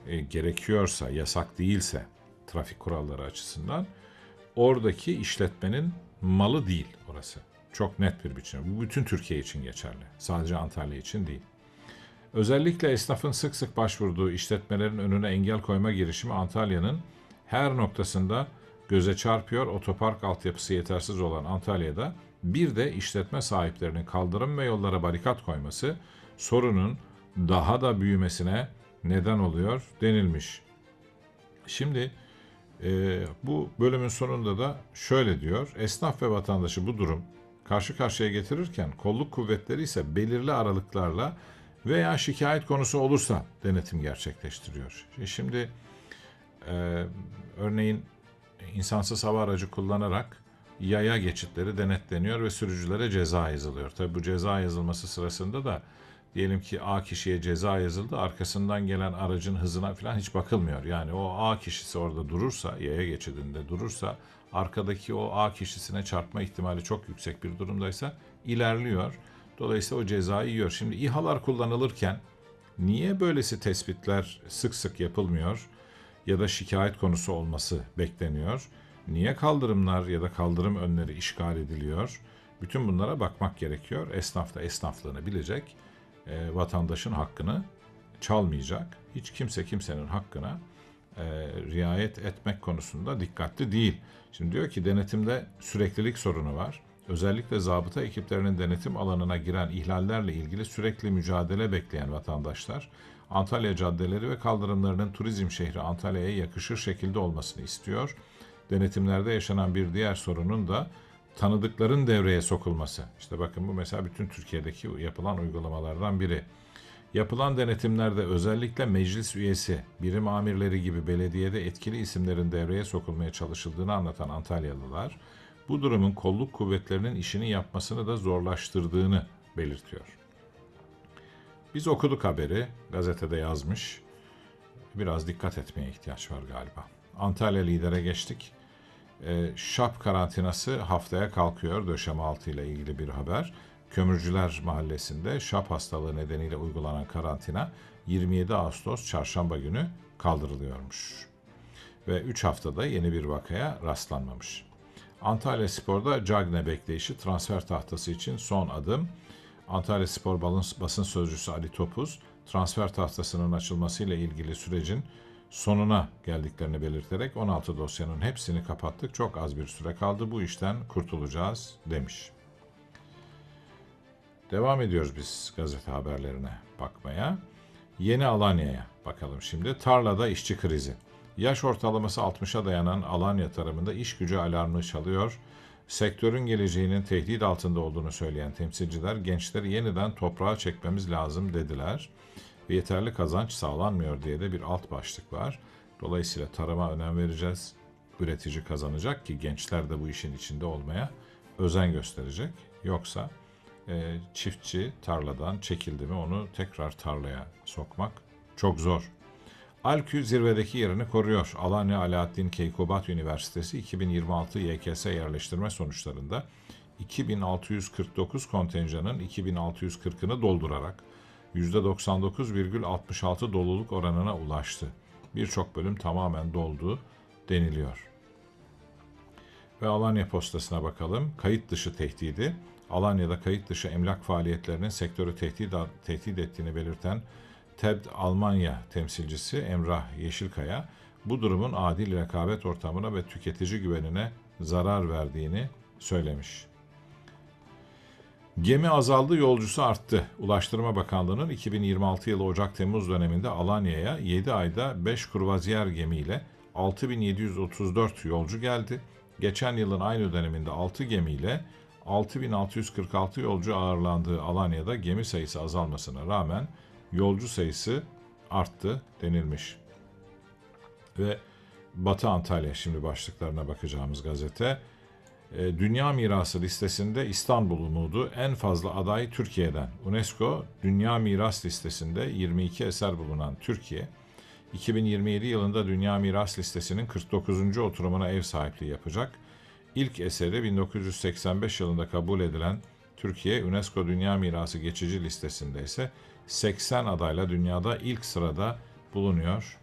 gerekiyorsa, yasak değilse trafik kuralları açısından oradaki işletmenin malı değil orası. Çok net bir biçimde. Bu bütün Türkiye için geçerli. Sadece Antalya için değil. Özellikle esnafın sık sık başvurduğu işletmelerin önüne engel koyma girişimi Antalya'nın her noktasında göze çarpıyor. Otopark altyapısı yetersiz olan Antalya'da bir de işletme sahiplerinin kaldırım ve yollara barikat koyması sorunun daha da büyümesine neden oluyor denilmiş. Şimdi bu bölümün sonunda da şöyle diyor. Esnaf ve vatandaşı bu durum karşı karşıya getirirken kolluk kuvvetleri ise belirli aralıklarla veya şikayet konusu olursa denetim gerçekleştiriyor. Şimdi örneğin insansız hava aracı kullanarak yaya geçitleri denetleniyor ve sürücülere ceza yazılıyor. Tabi bu ceza yazılması sırasında da diyelim ki A kişiye ceza yazıldı, arkasından gelen aracın hızına falan hiç bakılmıyor. Yani o A kişisi orada durursa, yaya geçidinde durursa, arkadaki o A kişisine çarpma ihtimali çok yüksek bir durumdaysa ilerliyor. Dolayısıyla o cezayı yiyor. Şimdi İHA'lar kullanılırken niye böylesi tespitler sık sık yapılmıyor ya da şikayet konusu olması bekleniyor? Niye kaldırımlar ya da kaldırım önleri işgal ediliyor? Bütün bunlara bakmak gerekiyor. Esnaf da esnaflığını bilecek, vatandaşın hakkını çalmayacak. Hiç kimse kimsenin hakkına riayet etmek konusunda dikkatli değil. Şimdi diyor ki denetimde süreklilik sorunu var. Özellikle zabıta ekiplerinin denetim alanına giren ihlallerle ilgili sürekli mücadele bekleyen vatandaşlar, Antalya caddeleri ve kaldırımlarının turizm şehri Antalya'ya yakışır şekilde olmasını istiyor. Denetimlerde yaşanan bir diğer sorunun da tanıdıkların devreye sokulması. İşte bakın bu mesela bütün Türkiye'deki yapılan uygulamalardan biri. Yapılan denetimlerde özellikle meclis üyesi, birim amirleri gibi belediyede etkili isimlerin devreye sokulmaya çalışıldığını anlatan Antalyalılar, bu durumun kolluk kuvvetlerinin işini yapmasını da zorlaştırdığını belirtiyor. Biz okuduk haberi, gazetede yazmış. Biraz dikkat etmeye ihtiyaç var galiba. Antalya lidere geçtik. Şap karantinası haftaya kalkıyor. Döşemealtı ile ilgili bir haber. Kömürcüler Mahallesi'nde şap hastalığı nedeniyle uygulanan karantina 27 Ağustos çarşamba günü kaldırılıyormuş. Ve 3 haftada yeni bir vakaya rastlanmamış. Antalya Spor'da Cagne bekleyişi transfer tahtası için son adım. Antalya Spor basın sözcüsü Ali Topuz, transfer tahtasının açılmasıyla ilgili sürecin sonuna geldiklerini belirterek 16 dosyanın hepsini kapattık, çok az bir süre kaldı, bu işten kurtulacağız demiş. Devam ediyoruz biz gazete haberlerine bakmaya. Yeni Alanya'ya bakalım şimdi. Tarlada işçi krizi. Yaş ortalaması 60'a dayanan Alanya tarımında iş gücü alarmı çalıyor. Sektörün geleceğinin tehdit altında olduğunu söyleyen temsilciler gençleri yeniden toprağa çekmemiz lazım dediler. Ve yeterli kazanç sağlanmıyor diye de bir alt başlık var. Dolayısıyla tarıma önem vereceğiz. Üretici kazanacak ki gençler de bu işin içinde olmaya özen gösterecek. Yoksa çiftçi tarladan çekildi mi onu tekrar tarlaya sokmak çok zor. Alkü zirvedeki yerini koruyor. Alanya Alaaddin Keykubat Üniversitesi 2026 YKS yerleştirme sonuçlarında 2649 kontenjanın 2640'ını doldurarak %99,66 doluluk oranına ulaştı. Birçok bölüm tamamen doldu deniliyor. Ve Alanya postasına bakalım. Kayıt dışı tehdidi. Alanya'da kayıt dışı emlak faaliyetlerinin sektörü tehdit ettiğini belirten TED Almanya temsilcisi Emrah Yeşilkaya, bu durumun adil rekabet ortamına ve tüketici güvenine zarar verdiğini söylemiş. Gemi azaldı, yolcusu arttı. Ulaştırma Bakanlığı'nın 2026 yılı Ocak-Temmuz döneminde Alanya'ya 7 ayda 5 kruvazyer gemiyle 6734 yolcu geldi. Geçen yılın aynı döneminde 6 gemiyle 6646 yolcu ağırlandığı Alanya'da gemi sayısı azalmasına rağmen yolcu sayısı arttı denilmiş. Ve Batı Antalya şimdi başlıklarına bakacağımız gazete. Dünya Mirası listesinde İstanbul umudu, en fazla aday Türkiye'den. UNESCO Dünya Miras listesinde 22 eser bulunan Türkiye, 2027 yılında Dünya Miras listesinin 49. oturumuna ev sahipliği yapacak. İlk eseri 1985 yılında kabul edilen Türkiye, UNESCO Dünya Mirası geçici listesinde ise 80 adayla dünyada ilk sırada bulunuyor